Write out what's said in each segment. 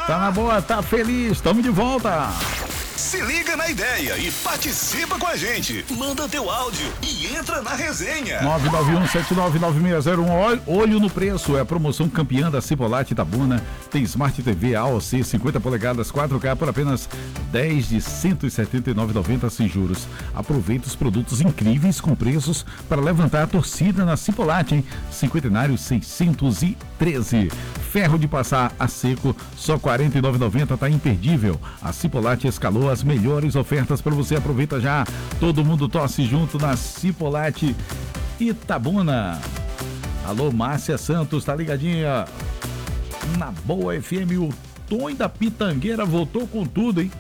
Tá na boa, tá feliz, tamo de volta. Se liga na ideia e participa com a gente. Manda teu áudio e entra na resenha. 991799601. Olho no preço, é a promoção campeã da Cipollat Itabuna. Tem Smart TV AOC 50 polegadas 4K por apenas 10 de R$ 179,90 sem juros. Aproveita os produtos incríveis com preços para levantar a torcida na Cipollat, hein? Cinquentenário 613. Ferro de passar a seco, só R$ 49,90, tá imperdível. A Cipollat escalou as melhores ofertas para você. Aproveita já. Todo mundo torce junto na Cipollat Itabuna. Alô, Márcia Santos, tá ligadinha na Boa FM. O Tonho da Pitangueira voltou com tudo, hein?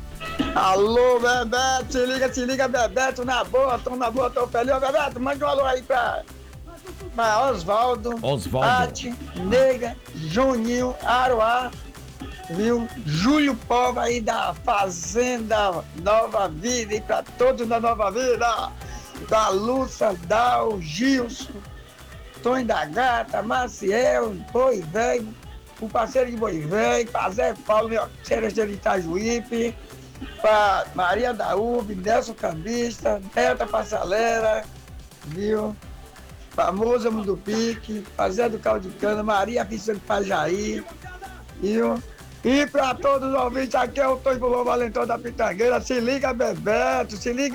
Alô, Bebeto, se liga, Bebeto, na boa, tô feliz. Bebeto, manda um alô aí pra Osvaldo, Tati, Nega, Juninho, Aruá, viu? Júlio Povo aí da Fazenda Nova Vida, e pra todos da Nova Vida, da Lúcia, Dal, Gilson, Tony da Gata, Maciel, Boi Velho, o parceiro de Boi Velho, pra Zé Paulo, meu cerejeiro de Itajuípe, pra Maria da Ub, Nelson Cambista, Delta Passalera, viu? Famosa Mundo Pique, Zé do Caldo de Cana, Maria Vicente Pajaí, viu? E pra todos os ouvintes, aqui é o Tonho Valentão da Pitangueira. Se liga, Bebeto,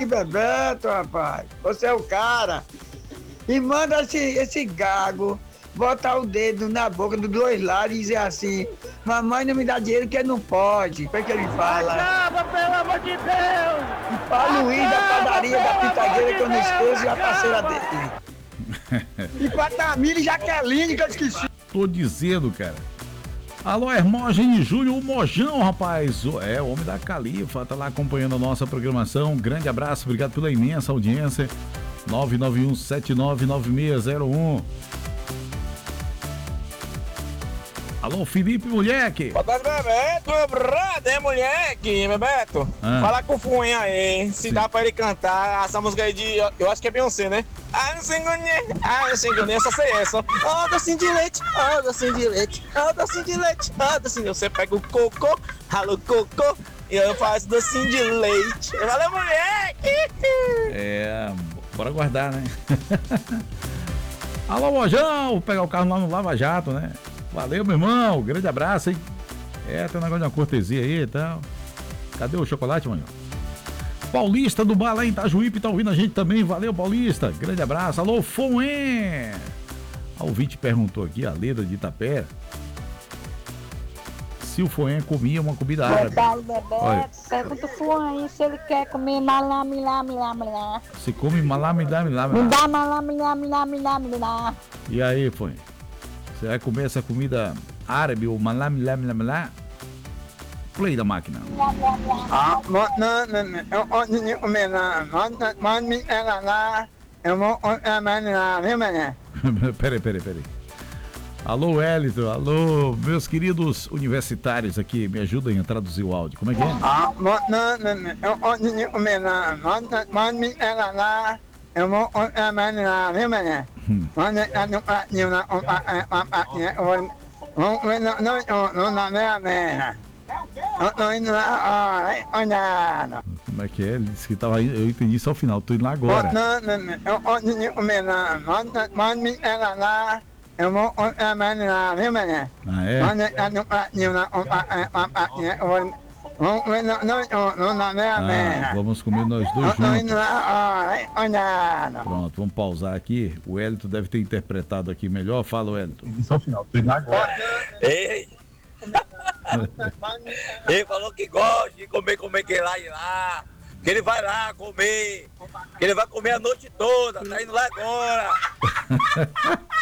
rapaz. Você é o cara. E manda esse gago botar o dedo na boca dos dois lados e dizer assim: mamãe não me dá dinheiro que não pode. Foi que ele fala. Acaba, pelo amor de Deus! E pra Luiz da padaria da Pitangueira, que eu não esqueço, e a parceira dele. E pra Tamir e Jaqueline, que eu esqueci. Tô dizendo, cara. Alô, Hermógenes Júnior, o Mojão, rapaz. É, o homem da Califa, tá lá acompanhando a nossa programação. Grande abraço, obrigado pela imensa audiência. 991799601. Alô, Felipe Moleque. Boa tarde, Bebeto, meu brother, moleque, Bebeto. Fala com o Fuinha aí, se dá pra ele cantar essa música aí de, eu acho que é Beyoncé, né? Ah, não sei engolir, só sei essa. Oh, docinho de leite, oh, docinho de leite, oh, docinho de leite, oh, docinho. Você pega o cocô, rala o cocô e eu faço docinho de leite. Valeu, moleque! É, bora guardar, né? Alô, Mojão, vou pegar o carro lá no Lava Jato, né? Valeu, meu irmão, grande abraço, hein? É, tem um negócio de uma cortesia aí e tal. Cadê o chocolate, mano? Paulista do bar lá em Itajuípe tá ouvindo a gente também. Valeu, Paulista, grande abraço. Alô, Foen. A ouvinte perguntou aqui, a Leda de Itapé, se o Foen comia uma comida árabe. Bebeto, pergunta o Foen se ele quer comer malame. Se come malame. Me dá malame. E aí, Foen? Você vai comer essa comida árabe, ou malame? Play da máquina. Peraí. Alô, Wellington. Alô, meus queridos universitários aqui. Me ajudem a traduzir o áudio. Como é que é? Como é que é? Ele disse que tava indo, eu entendi só o final, tô indo lá agora. Ah, é? Vamos comer nós dois juntos. Pronto, vamos pausar aqui. O Wellington deve ter interpretado aqui melhor. Fala, Wellington. Só o final, tô indo agora. Ei! Ele falou que gosta de comer que lá e lá. Que ele vai lá comer. Que ele vai comer a noite toda. Tá indo lá agora.